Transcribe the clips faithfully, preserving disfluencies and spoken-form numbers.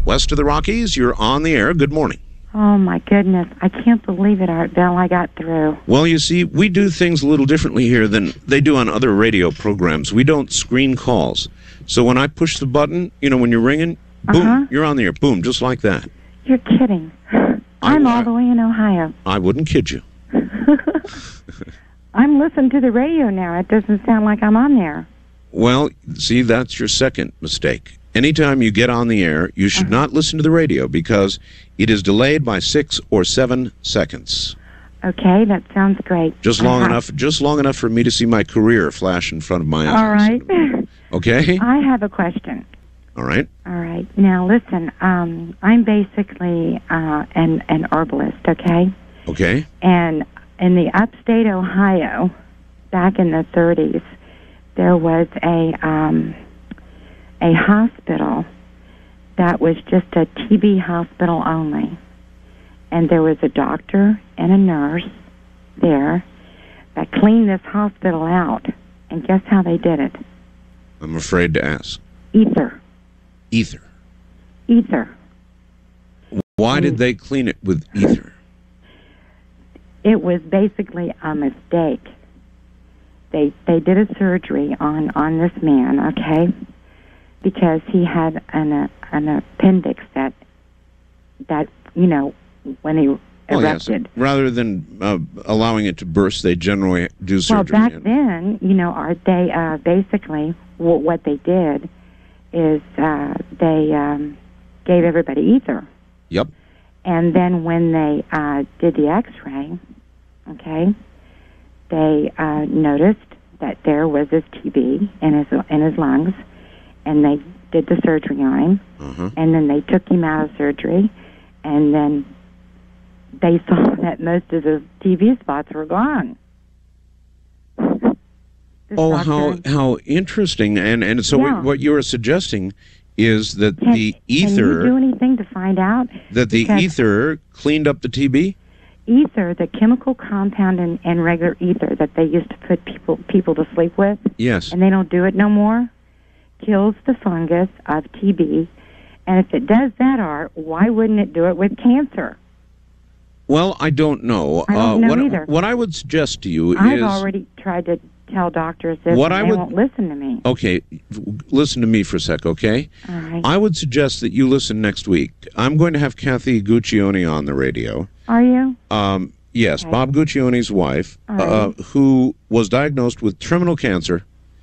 West of the Rockies, you're on the air. Good morning. Oh, my goodness. I can't believe it, Art Bell. I got through. Well, you see, we do things a little differently here than they do on other radio programs. We don't screen calls. So when I push the button, you know, when you're ringing, boom, Uh-huh. you're on the air. Boom, just like that. You're kidding. I'm all the way in Ohio. I wouldn't kid you. I'm listening to the radio now. It doesn't sound like I'm on there. Well, see, that's your second mistake. Anytime you get on the air, you should uh-huh. not listen to the radio because it is delayed by six or seven seconds. Okay, that sounds great. Just long uh-huh. enough, just long enough for me to see my career flash in front of my eyes. All right. Okay. I have a question. All right. All right. Now, listen. Um, I'm basically uh, an an herbalist. Okay. Okay. And in the upstate Ohio, back in the thirties, there was a um, a hospital that was just a T B hospital only. And there was a doctor and a nurse there that cleaned this hospital out. And guess how they did it? I'm afraid to ask. Ether. Ether. Ether. Why and did they clean it with ether? It was basically a mistake. They they did a surgery on, on this man, okay? Because he had an uh, an appendix that that you know when he well, erupted. Yes. Rather than uh, allowing it to burst, they generally do surgery. Well, back then, you know, are they uh, basically w- what they did is uh, they um, gave everybody ether. Yep. And then when they uh, did the X-ray, okay, they uh, noticed that there was this T B in his in his lungs. And they did the surgery on him, uh-huh. and then they took him out of surgery, and then they saw that most of the T V spots were gone. This oh, doctor, how how interesting! And and so yeah. what you are suggesting is that can, the ether can you do anything to find out that the because ether cleaned up the T B? Ether, the chemical compound in, in regular ether that they used to put people people to sleep with, yes, and they don't do it no more. Kills the fungus of T B, and if it does that, Art, why wouldn't it do it with cancer? Well, I don't know. I don't uh, know what, either. What I would suggest to you I've is... I've already tried to tell doctors this, what and I they would, won't listen to me. Okay, listen to me for a sec, okay? All right. I would suggest that you listen next week. I'm going to have Kathy Guccione on the radio. Are you? Um, yes, okay. Bob Guccione's wife, right. uh, who was diagnosed with terminal cancer,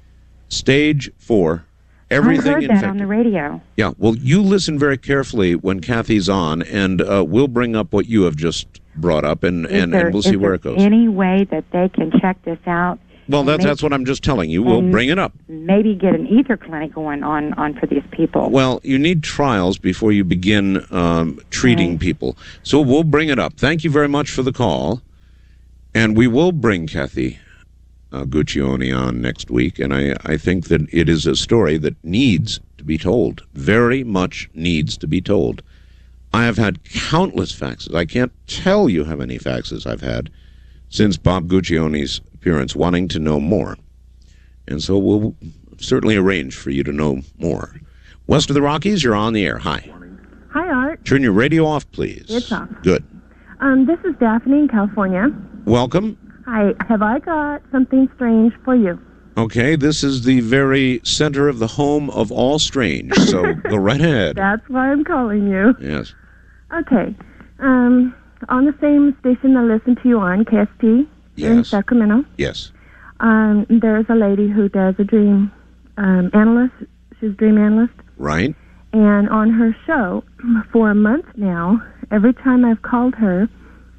stage four. Everything I heard infected. that on the radio. Yeah, well, you listen very carefully when Kathy's on, and uh, we'll bring up what you have just brought up, and, and, there, and we'll see where it goes. Any way that they can check this out? Well, that's, make, that's what I'm just telling you. We'll bring it up. Maybe get an ether clinic going on, on for these people. Well, you need trials before you begin um, treating right. people. So we'll bring it up. Thank you very much for the call, and we will bring Kathy Uh, Guccione on next week, and I, I think that it is a story that needs to be told, very much needs to be told. I have had countless faxes. I can't tell you how many faxes I've had since Bob Guccione's appearance, wanting to know more. And so we'll certainly arrange for you to know more. West of the Rockies, you're on the air. Hi. Hi, Art. Turn your radio off, please. It's off. Good. Um, this is Daphne in California. Welcome. Hi. Have I got something strange for you? Okay, this is the very center of the home of all strange, so go right ahead. That's why I'm calling you. Yes. Okay. Um, on the same station I listen to you on, K S T, Yes. in Sacramento, Yes. um, there's a lady who does a dream um, analyst. She's a dream analyst. Right. And on her show, for a month now, every time I've called her,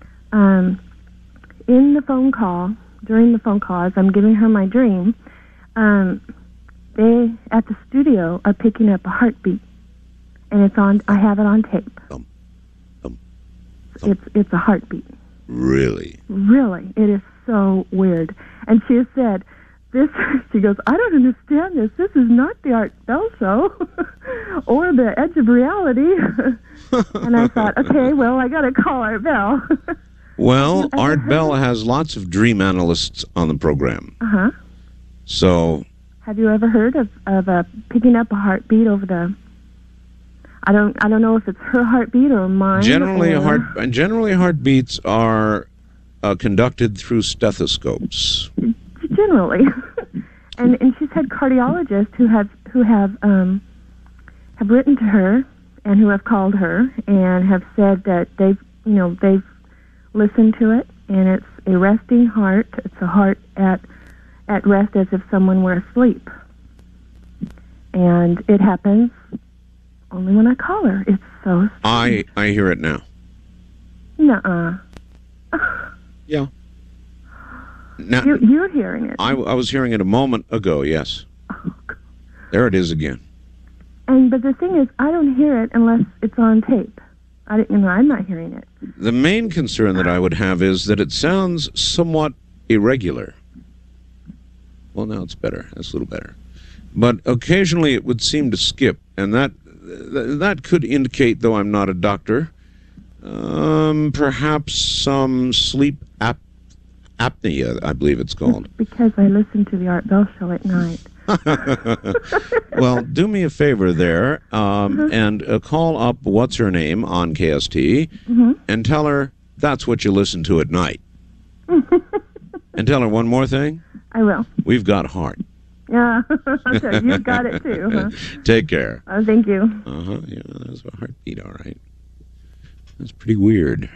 um, in the phone call, during the phone call, as I'm giving her my dream, um, they, at the studio, are picking up a heartbeat. And it's on, I have it on tape. Um, um, It's, it's a heartbeat. Really? Really. It is so weird. And she has said, this, she goes, I don't understand this. This is not the Art Bell Show or the Edge of Reality. And I thought, okay, well, I got to call Art Bell. Well, Art Bell has lots of dream analysts on the program. Uh-huh. So... Have you ever heard of, of uh, picking up a heartbeat over the... I don't I don't know if it's her heartbeat or mine. Generally, or... heart generally heartbeats are uh, conducted through stethoscopes. Generally, and and she's had cardiologists who have who have um, have written to her and who have called her and have said that they've you know they've listened to it, and it's a resting heart. It's a heart at at rest as if someone were asleep, and it happens only when I call her. It's so I I hear it now. Nuh-uh. Yeah. Now, you, you're hearing it. I, I was hearing it a moment ago, yes. Oh, God. There it is again. And but the thing is, I don't hear it unless it's on tape. I didn't, you know, I'm not hearing it. The main concern that I would have is that it sounds somewhat irregular. Well, now it's better. That's a little better. But occasionally it would seem to skip, and that that could indicate, though I'm not a doctor, um, perhaps some sleep ap apnea, I believe it's called. It's because I listen to the Art Bell Show at night. Well, do me a favor there, um, mm-hmm. and uh, call up What's Her Name on K S T, mm-hmm. and tell her that's what you listen to at night. And tell her one more thing. I will. We've got heart. Yeah, okay, you've got it too. Huh? Take care. Oh, thank you. Uh-huh, yeah, that's a heartbeat, all right. That's pretty weird.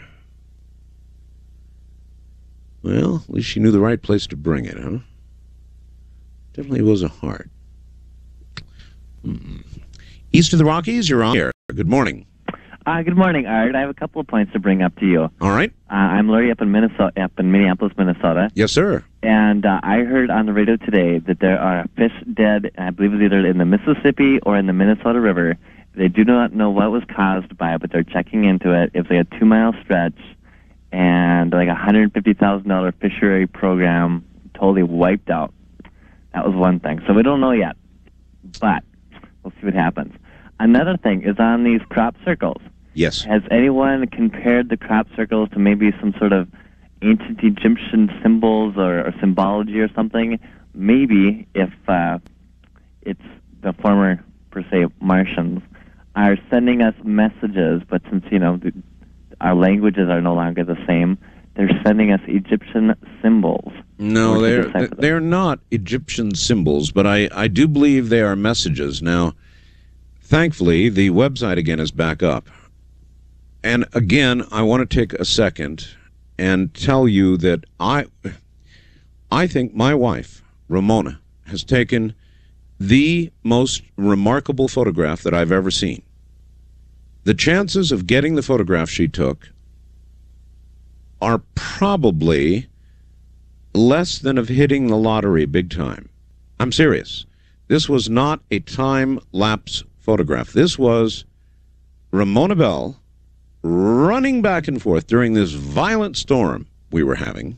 Well, at least she knew the right place to bring it, huh? Definitely was a heart. Mm-mm. East of the Rockies, you're on here. Good morning. Uh, good morning, Art. I have a couple of points to bring up to you. All right. Uh, I'm Larry up in Minnesota, up in Minneapolis, Minnesota. Yes, sir. And uh, I heard on the radio today that there are fish dead, I believe it's either in the Mississippi or in the Minnesota River. They do not know what was caused by it, but they're checking into it. It's like a two-mile stretch, and like a one hundred fifty thousand dollar fishery program totally wiped out. That was one thing. So we don't know yet, but we'll see what happens. Another thing is on these crop circles. Yes. Has anyone compared the crop circles to maybe some sort of ancient Egyptian symbols or, or symbology or something? Maybe if uh, it's the former, per se, Martians are sending us messages, but since, you know, the, our languages are no longer the same, they're sending us Egyptian symbols. No, they're, they're not Egyptian symbols, but I, I do believe they are messages. Now, thankfully, the website again is back up. And again, I want to take a second and tell you that I, I think my wife, Ramona, has taken the most remarkable photograph that I've ever seen. The chances of getting the photograph she took are probably less than of hitting the lottery big time. I'm serious. This was not a time-lapse photograph. This was Ramona Bell running back and forth during this violent storm we were having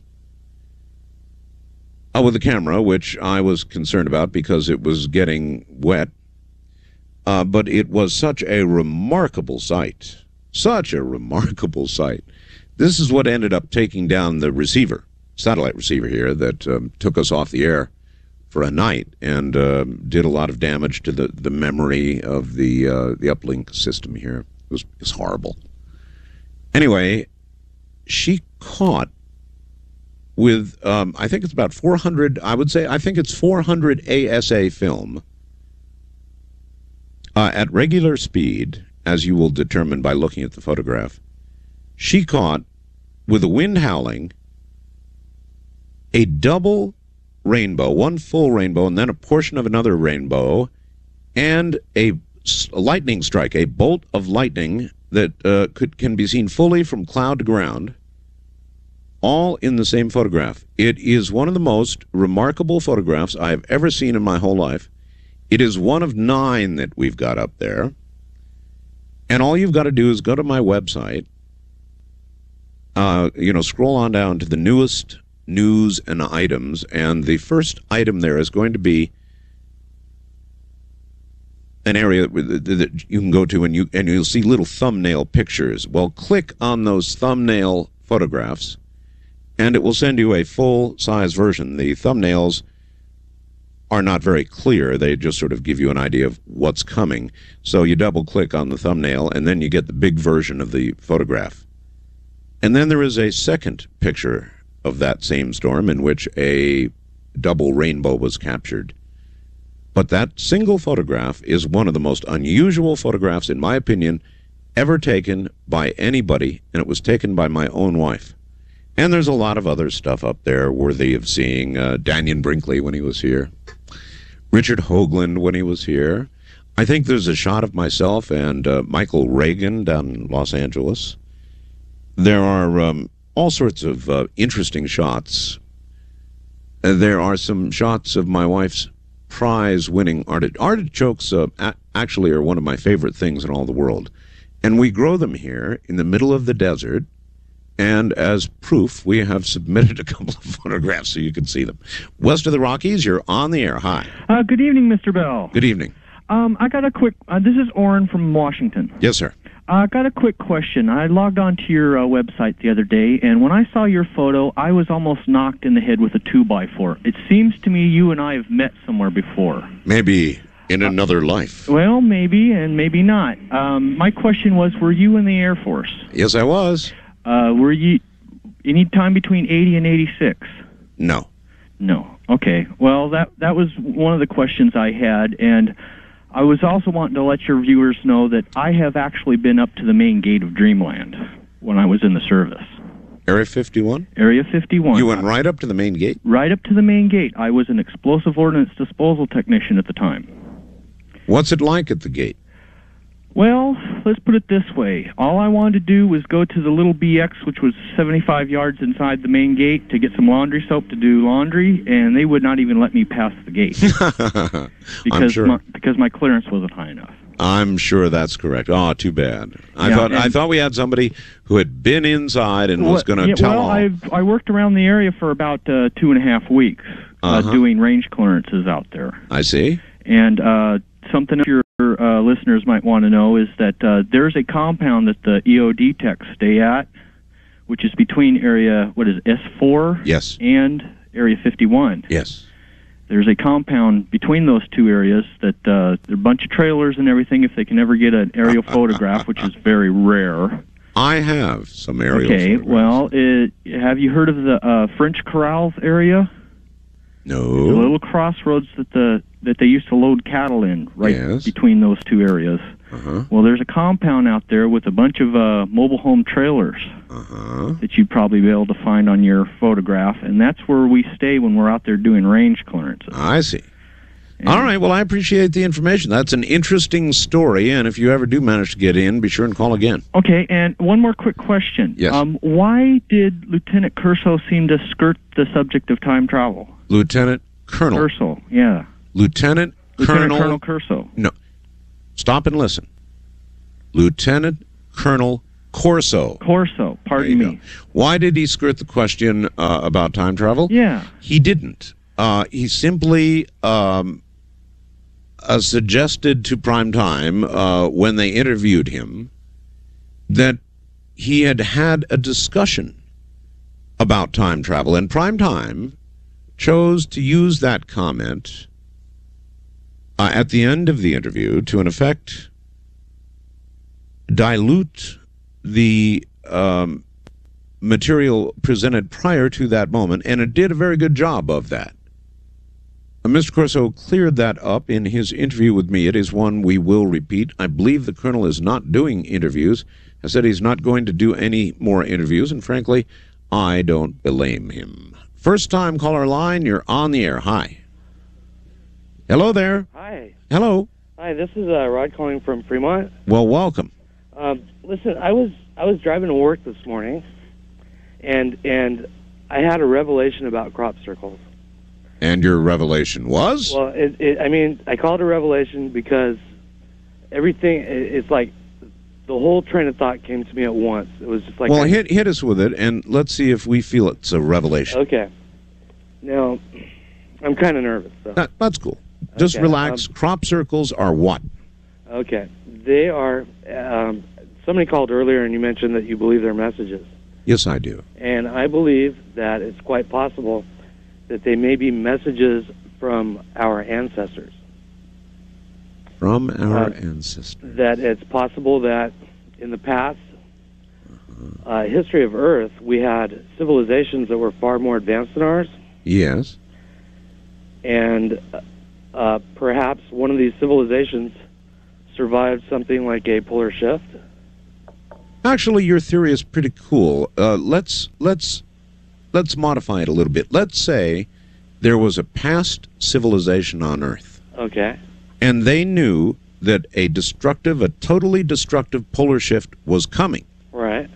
uh, with the camera, which I was concerned about because it was getting wet. Uh, but it was such a remarkable sight. Such a remarkable sight. This is what ended up taking down the receiver, satellite receiver here, that um, took us off the air for a night and uh, did a lot of damage to the, the memory of the uh, the uplink system here. It was, it was horrible. Anyway, she caught with, um, I think it's about four hundred, I would say, I think it's four hundred A S A film uh, at regular speed, as you will determine by looking at the photograph. She caught, with the wind howling, a double rainbow, one full rainbow, and then a portion of another rainbow, and a, a lightning strike, a bolt of lightning that uh, could can be seen fully from cloud to ground, all in the same photograph. It is one of the most remarkable photographs I have ever seen in my whole life. It is one of nine that we've got up there. And all you've got to do is go to my website, uh, you know, scroll on down to the newest news and items, and the first item there is going to be an area that, that you can go to, and you and you'll see little thumbnail pictures. Well, click on those thumbnail photographs, and it will send you a full-size version. The thumbnails are not very clear. They just sort of give you an idea of what's coming. So you double-click on the thumbnail, and then you get the big version of the photograph. And then there is a second picture of that same storm in which a double rainbow was captured. But that single photograph is one of the most unusual photographs, in my opinion, ever taken by anybody, and it was taken by my own wife. And there's a lot of other stuff up there worthy of seeing. Uh, Daniel Brinkley when he was here. Richard Hoagland when he was here. I think there's a shot of myself and uh, Michael Reagan down in Los Angeles. There are um, all sorts of uh, interesting shots. Uh, there are some shots of my wife's prize-winning arti- artichokes. Uh, a- actually are one of my favorite things in all the world. And we grow them here in the middle of the desert. And as proof, we have submitted a couple of photographs so you can see them. West of the Rockies, you're on the air. Hi. Uh, good evening, Mister Bell. Good evening. Um, I got a quick, uh, this is Orrin from Washington. Yes, sir. I uh, got a quick question. I logged onto your uh, website the other day, and when I saw your photo, I was almost knocked in the head with a two by four. It seems to me you and I have met somewhere before. Maybe in another uh, life. Well, maybe, and maybe not. Um, my question was, were you in the Air Force? Yes, I was. Uh, were you any time between eighty and eighty-six? No. No. Okay. Well, that that was one of the questions I had, and I was also wanting to let your viewers know that I have actually been up to the main gate of Dreamland when I was in the service. Area fifty-one? Area fifty-one. You went right up to the main gate? Right up to the main gate. I was an explosive ordnance disposal technician at the time. What's it like at the gate? Well, let's put it this way. All I wanted to do was go to the little B X, which was seventy-five yards inside the main gate, to get some laundry soap to do laundry, and they would not even let me pass the gate. because I'm sure. my, because my clearance wasn't high enough. I'm sure that's correct. Oh, too bad. I yeah, thought I thought we had somebody who had been inside and was going to yeah, tell well, all. I've, I worked around the area for about uh, two and a half weeks uh, uh-huh. doing range clearances out there. I see. And uh, something your uh, listeners might want to know is that uh, there's a compound that the E O D techs stay at, which is between area, what is it, S four Yes. and Area fifty-one. Yes. There's a compound between those two areas that uh, there are a bunch of trailers and everything if they can ever get an aerial photograph, which is very rare. I have some aerial Okay, photographs. well, it, have you heard of the uh, French Corrals area? No. The little crossroads that the that they used to load cattle in, right Yes. between those two areas. Uh-huh. Well, there's a compound out there with a bunch of uh, mobile home trailers Uh-huh. that you'd probably be able to find on your photograph, and that's where we stay when we're out there doing range clearances. I see. And All right, well, I appreciate the information. That's an interesting story, and if you ever do manage to get in, be sure and call again. Okay, and one more quick question. Yes. Um, why did Lieutenant Curso seem to skirt the subject of time travel? Lieutenant Colonel. Curso, yeah. Lieutenant Lieutenant Colonel. Colonel Curso. No. Stop and listen. Lieutenant Colonel Corso. Corso, pardon There you me. go. Why did he skirt the question uh, about time travel? Yeah. He didn't. Uh, he simply um, uh, suggested to Primetime uh, when they interviewed him that he had had a discussion about time travel, and Primetime chose to use that comment uh, at the end of the interview to, in effect, dilute the um, material presented prior to that moment, and it did a very good job of that. Uh, Mister Corso cleared that up in his interview with me. It is one we will repeat. I believe the Colonel is not doing interviews. I said he's not going to do any more interviews, and frankly, I don't blame him. First time caller line, you're on the air. Hi. Hello there. Hi. Hello. Hi, this is uh, Rod calling from Fremont. Well, welcome. Um, listen, I was I was driving to work this morning, and and I had a revelation about crop circles. And your revelation was? Well, it, it, I mean, I call it a revelation because everything, it, it's like the whole train of thought came to me at once. It was just like... Well, I, hit hit us with it, and let's see if we feel it's a revelation. Okay. Now, I'm kind of nervous. So. That, that's cool. Just Okay, relax. um, Crop circles are what? Okay. They are... Um, somebody called earlier and you mentioned that you believe their messages. Yes, I do. And I believe that it's quite possible that they may be messages from our ancestors. From our Uh, ancestors. That it's possible that in the past uh, history of Earth, we had civilizations that were far more advanced than ours, Yes. and uh, perhaps one of these civilizations survived something like a polar shift. Actually, your theory is pretty cool. Uh, let's let's let's modify it a little bit. Let's say there was a past civilization on Earth, Okay. and they knew that a destructive, a totally destructive polar shift was coming, Right.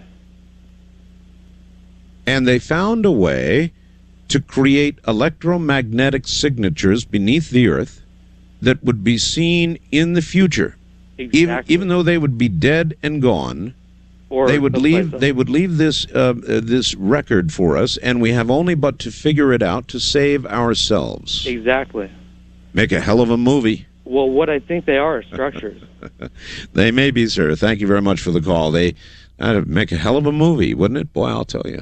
and they found a way to create electromagnetic signatures beneath the Earth that would be seen in the future, Exactly. even even though they would be dead and gone. Or They would someplace leave. else. They would leave this uh, uh, this record for us, and we have only but to figure it out to save ourselves. Exactly. Make a hell of a movie. Well, what I think they are is structures. They may be, sir. Thank you very much for the call. They uh, make a hell of a movie, wouldn't it? Boy, I'll tell you.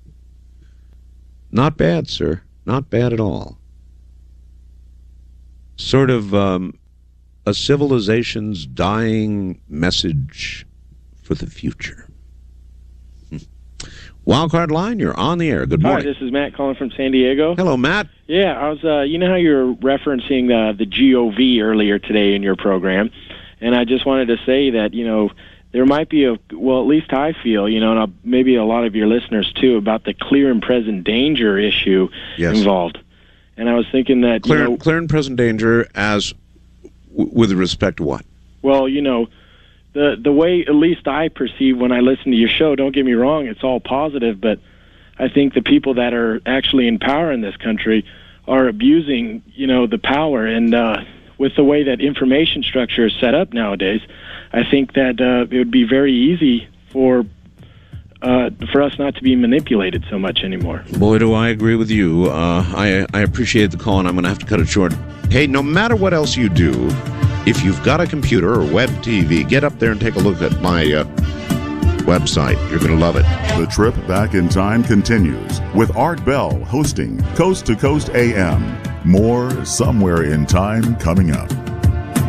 Not bad, sir. Not bad at all. Sort of um, a civilization's dying message for the future. Hmm. Wildcard line, you're on the air. Good Hi, morning. this is Matt calling from San Diego. Hello, Matt. Yeah, I was. Uh, you know how you're referencing uh, the G O V earlier today in your program, and I just wanted to say that you know there might be a well, at least I feel you know, and I'll, maybe a lot of your listeners too, about the clear and present danger issue Yes. involved. And I was thinking that Clear, you know, clear and present danger as w- with respect to what? well, you know. The the way, at least I perceive when I listen to your show, don't get me wrong, it's all positive, but I think the people that are actually in power in this country are abusing, you know, the power. And uh, with the way that information structure is set up nowadays, I think that uh, it would be very easy for uh, for us not to be manipulated so much anymore. Boy, do I agree with you. Uh, I, I appreciate the call, and I'm going to have to cut it short. Hey, no matter what else you do, if you've got a computer or web T V, get up there and take a look at my uh, website. You're going to love it. The trip back in time continues with Art Bell hosting Coast to Coast A M. More Somewhere in Time coming up.